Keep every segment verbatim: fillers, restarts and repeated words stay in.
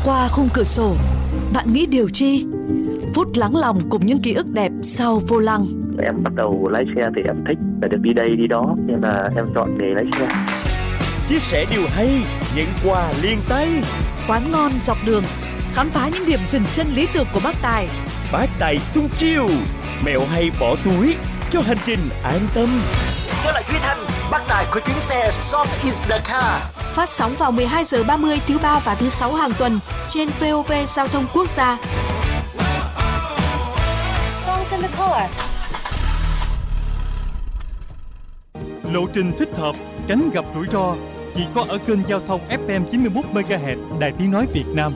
Qua khung cửa sổ, bạn nghĩ điều chi? Phút lắng lòng cùng những ký ức đẹp sau vô lăng. Em bắt đầu lái xe thì em thích là được đi đây đi đó, nên là em chọn nghề lái xe. Chia sẻ điều hay, nhận quà liền tay. Quán ngon dọc đường, khám phá những điểm dừng chân lý tưởng của bác Tài. Bác Tài tung chiêu, mẹo hay bỏ túi cho hành trình an tâm. Tôi là Duy Thanh, bác Tài của chuyến xe Song is the car. Phát sóng vào mười hai giờ ba mươi thứ ba và thứ sáu hàng tuần trên vê o vê Giao thông Quốc gia. Songs in the car. Lộ trình thích hợp, tránh gặp rủi ro chỉ có ở kênh giao thông ép em chín mươi mốt mê ga héc Đài Tiếng nói Việt Nam.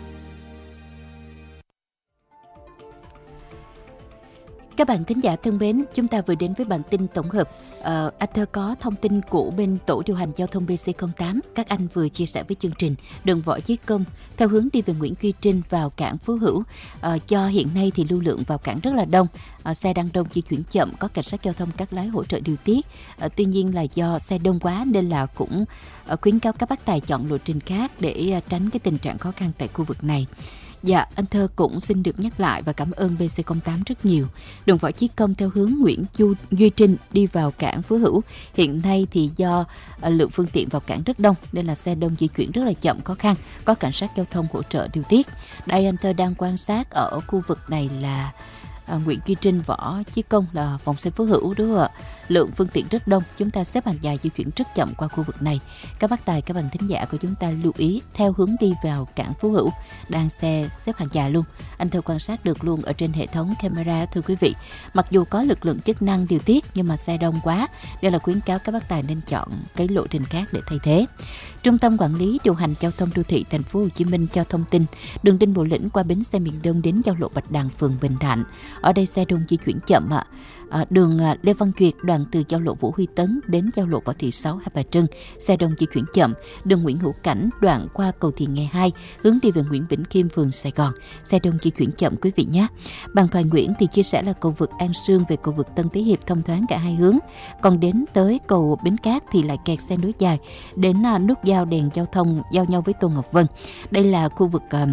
Các bạn thính giả thân mến, chúng ta vừa đến với bản tin tổng hợp. Ờ, anh Thơ có thông tin của bên tổ điều hành giao thông bê xê không tám. Các anh vừa chia sẻ với chương trình đường Võ Chí Công theo hướng đi về Nguyễn Duy Trinh vào cảng Phú Hữu. Ờ, do hiện nay thì lưu lượng vào cảng rất là đông, ờ, xe đang đông di chuyển chậm, có cảnh sát giao thông các lái hỗ trợ điều tiết. Ờ, tuy nhiên là do xe đông quá nên là cũng ờ, khuyến cáo các bác tài chọn lộ trình khác để ờ, tránh cái tình trạng khó khăn tại khu vực này. Dạ, anh Thơ cũng xin được nhắc lại và cảm ơn bê xê không tám rất nhiều. Đường Võ Chí Công theo hướng Nguyễn Du, Duy Trinh đi vào cảng Phú Hữu. Hiện nay thì do uh, lượng phương tiện vào cảng rất đông nên là xe đông di chuyển rất là chậm, khó khăn. Có cảnh sát giao thông hỗ trợ điều tiết. Đây anh Thơ đang quan sát ở khu vực này là À, Nguyễn Duy Trinh, Võ Chí Công là vòng xoay Phú Hữu, đúng không ạ? Lượng phương tiện rất đông, chúng ta xếp hàng dài di chuyển rất chậm qua khu vực này. Các bác tài, các bạn thính giả của chúng ta lưu ý theo hướng đi vào cảng Phú Hữu, đang xe xếp hàng dài luôn. Anh Thơ quan sát được luôn ở trên hệ thống camera, thưa quý vị. Mặc dù có lực lượng chức năng điều tiết nhưng mà xe đông quá, đây là khuyến cáo các bác tài nên chọn cái lộ trình khác để thay thế. Trung tâm Quản lý điều hành giao thông đô thị Thành phố Hồ Chí Minh cho thông tin đường Đinh Bộ Lĩnh qua bến xe miền Đông đến giao lộ Bạch Đằng, phường Bình Thạnh. Ở đây xe đông di chuyển chậm ạ. À, đường Lê Văn Duyệt đoạn từ giao lộ Vũ Huy Tấn đến giao lộ Võ Thị Sáu, Hai Bà Trưng, xe đông di chuyển chậm. Đường Nguyễn Hữu Cảnh đoạn qua cầu Thị Nghè hai hướng đi về Nguyễn Bỉnh Khiêm, phường Sài Gòn, xe đông di chuyển chậm quý vị nhé. Bạn Thoại Nguyễn thì chia sẻ là cầu vượt An Sương về cầu vượt Tân Thế Hiệp thông thoáng cả hai hướng. Còn đến tới cầu Bến Cát thì lại kẹt xe nối dài đến uh, nút giao đèn giao thông giao nhau với Tô Ngọc Vân. Đây là khu vực uh,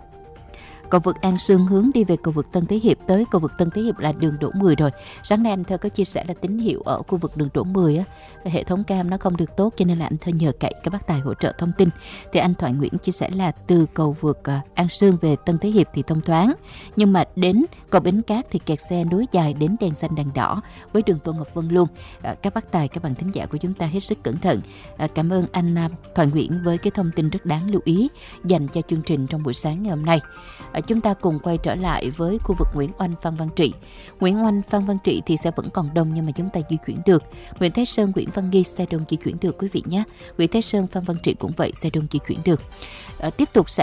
cầu vượt An Sương hướng đi về cầu vượt Tân Thế Hiệp, tới cầu vượt Tân Thế Hiệp là đường Đỗ Mười rồi. Sáng nay anh Thơ có chia sẻ là tín hiệu ở khu vực đường Đỗ Mười á, hệ thống cam nó không được tốt cho nên là anh Thơ nhờ cậy các bác tài hỗ trợ thông tin. Thì anh Thoại Nguyễn chia sẻ là từ cầu vượt An Sương về Tân Thế Hiệp thì thông thoáng, nhưng mà đến cầu Bến Cát thì kẹt xe nối dài đến đèn xanh đèn đỏ với đường Tô Ngọc Vân luôn. À, các bác tài, các bạn thính giả của chúng ta hết sức cẩn thận. À, cảm ơn anh Thoại Nguyễn với cái thông tin rất đáng lưu ý dành cho chương trình trong buổi sáng ngày hôm nay. À, chúng ta cùng quay trở lại với khu vực Nguyễn Oanh, Phan Văn Trị. Nguyễn Oanh, Phan Văn Trị thì sẽ vẫn còn đông nhưng mà chúng ta di chuyển được. Nguyễn Thái Sơn, Nguyễn Văn Nghi xe đông di chuyển được quý vị nhé. Nguyễn Thái Sơn, Phan Văn Trị cũng vậy, xe đông di chuyển được. À, tiếp tục sẽ